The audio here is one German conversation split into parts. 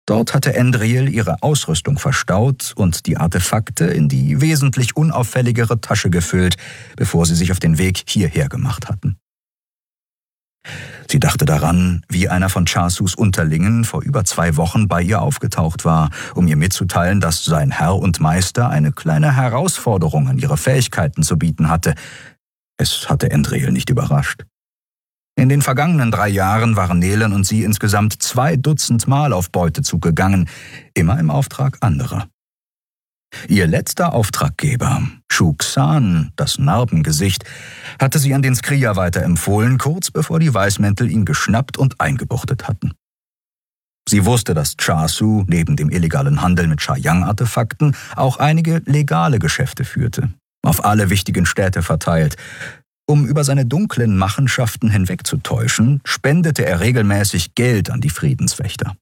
Dort hatte Endriel ihre Ausrüstung verstaut und die Artefakte in die wesentlich unauffälligere Tasche gefüllt, bevor sie sich auf den Weg hierher gemacht hatten. Sie dachte daran, wie einer von Chasus Unterlingen vor über 2 Wochen bei ihr aufgetaucht war, um ihr mitzuteilen, dass sein Herr und Meister eine kleine Herausforderung an ihre Fähigkeiten zu bieten hatte. Es hatte Endriel nicht überrascht. In den vergangenen 3 Jahren waren Nelen und sie insgesamt 2 Dutzend Mal auf Beutezug gegangen, immer im Auftrag anderer. Ihr letzter Auftraggeber, Shuxan, das Narbengesicht, hatte sie an den Skria weiterempfohlen, kurz bevor die Weißmäntel ihn geschnappt und eingebuchtet hatten. Sie wusste, dass Chasu neben dem illegalen Handel mit Shayang-Artefakten auch einige legale Geschäfte führte, auf alle wichtigen Städte verteilt. Um über seine dunklen Machenschaften hinwegzutäuschen, spendete er regelmäßig Geld an die Friedenswächter.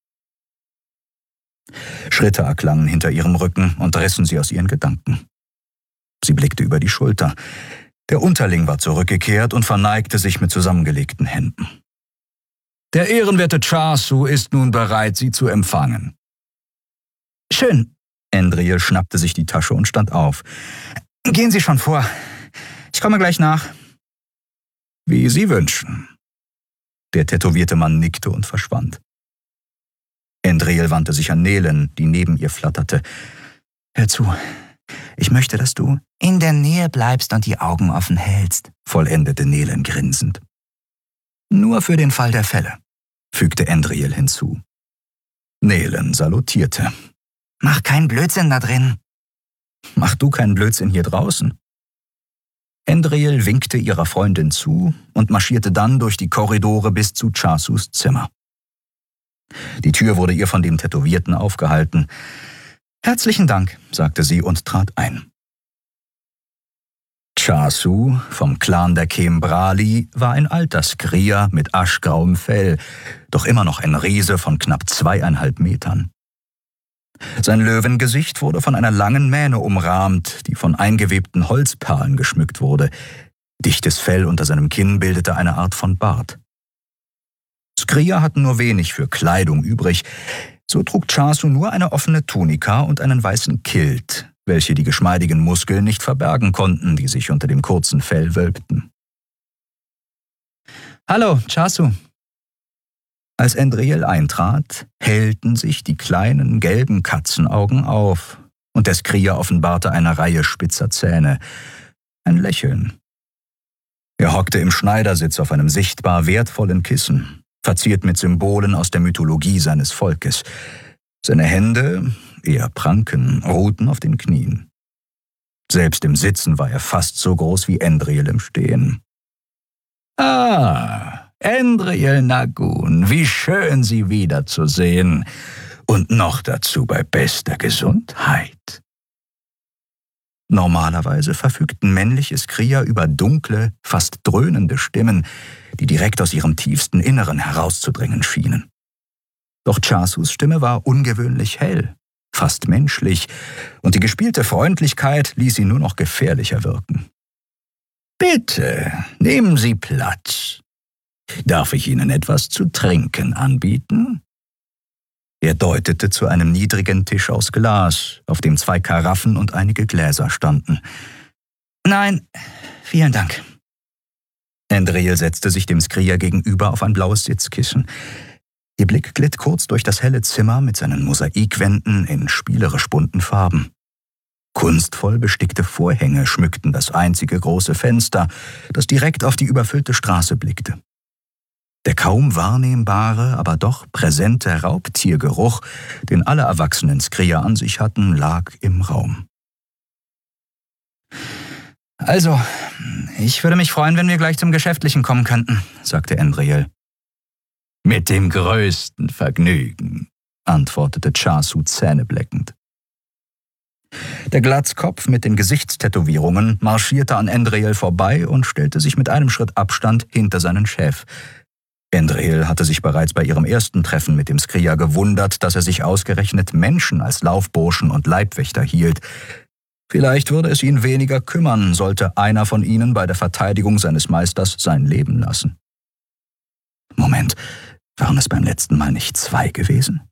Schritte erklangen hinter ihrem Rücken und rissen sie aus ihren Gedanken. Sie blickte über die Schulter. Der Unterling war zurückgekehrt und verneigte sich mit zusammengelegten Händen. »Der ehrenwerte Chasu ist nun bereit, Sie zu empfangen.« »Schön.« Endriel schnappte sich die Tasche und stand auf. »Gehen Sie schon vor. Ich komme gleich nach.« »Wie Sie wünschen.« Der tätowierte Mann nickte und verschwand. Endriel wandte sich an Nelen, die neben ihr flatterte. »Hör zu, ich möchte, dass du in der Nähe bleibst und die Augen offen hältst«, vollendete Nelen grinsend. »Nur für den Fall der Fälle«, fügte Endriel hinzu. Nelen salutierte. »Mach keinen Blödsinn da drin.« »Mach du keinen Blödsinn hier draußen.« Endriel winkte ihrer Freundin zu und marschierte dann durch die Korridore bis zu Chasus Zimmer. Die Tür wurde ihr von dem Tätowierten aufgehalten. »Herzlichen Dank«, sagte sie und trat ein. Chasu vom Clan der Kembrali war ein alter Skria mit aschgrauem Fell, doch immer noch ein Riese von knapp 2,5 Metern. Sein Löwengesicht wurde von einer langen Mähne umrahmt, die von eingewebten Holzperlen geschmückt wurde. Dichtes Fell unter seinem Kinn bildete eine Art von Bart. Skria hatten nur wenig für Kleidung übrig, so trug Chasu nur eine offene Tunika und einen weißen Kilt, welche die geschmeidigen Muskeln nicht verbergen konnten, die sich unter dem kurzen Fell wölbten. »Hallo, Chasu.« Als Endriel eintrat, hellten sich die kleinen gelben Katzenaugen auf und der Skria offenbarte eine Reihe spitzer Zähne. Ein Lächeln. Er hockte im Schneidersitz auf einem sichtbar wertvollen Kissen, verziert mit Symbolen aus der Mythologie seines Volkes. Seine Hände, eher Pranken, ruhten auf den Knien. Selbst im Sitzen war er fast so groß wie Endriel im Stehen. »Ah, Endriel Nagun, wie schön, Sie wiederzusehen. Und noch dazu bei bester Gesundheit.« Normalerweise verfügten männliche Skria über dunkle, fast dröhnende Stimmen, die direkt aus ihrem tiefsten Inneren herauszudringen schienen. Doch Chasus Stimme war ungewöhnlich hell, fast menschlich, und die gespielte Freundlichkeit ließ sie nur noch gefährlicher wirken. »Bitte, nehmen Sie Platz. Darf ich Ihnen etwas zu trinken anbieten?« Er deutete zu einem niedrigen Tisch aus Glas, auf dem 2 Karaffen und einige Gläser standen. »Nein, vielen Dank.« Endriel setzte sich dem Skria gegenüber auf ein blaues Sitzkissen. Ihr Blick glitt kurz durch das helle Zimmer mit seinen Mosaikwänden in spielerisch bunten Farben. Kunstvoll bestickte Vorhänge schmückten das einzige große Fenster, das direkt auf die überfüllte Straße blickte. Der kaum wahrnehmbare, aber doch präsente Raubtiergeruch, den alle erwachsenen Skria an sich hatten, lag im Raum. »Also, ich würde mich freuen, wenn wir gleich zum Geschäftlichen kommen könnten«, sagte Endriel. »Mit dem größten Vergnügen«, antwortete Chasu zähnebleckend. Der Glatzkopf mit den Gesichtstätowierungen marschierte an Endriel vorbei und stellte sich mit einem Schritt Abstand hinter seinen Chef. Endriel hatte sich bereits bei ihrem ersten Treffen mit dem Skria gewundert, dass er sich ausgerechnet Menschen als Laufburschen und Leibwächter hielt. Vielleicht würde es ihn weniger kümmern, sollte einer von ihnen bei der Verteidigung seines Meisters sein Leben lassen. Moment, waren es beim letzten Mal nicht 2 gewesen?